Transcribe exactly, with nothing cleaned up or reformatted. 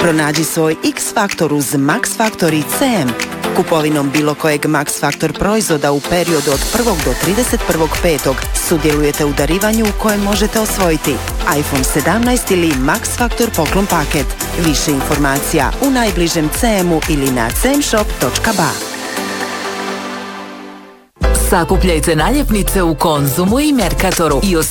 Pronađi svoj X-faktor uz Max Factor i C M. Kupovinom bilo kojeg Max Factor proizvoda u periodu od prvog do trideset prvog petog sudjelujete u darivanju u kojem možete osvojiti iPhone sedamnaest ili Max Factor poklon paket. Više informacija u najbližem C M-u ili na c m shop točka b a. Sakupljajte naljepnice u Konzumu i Mercatoru i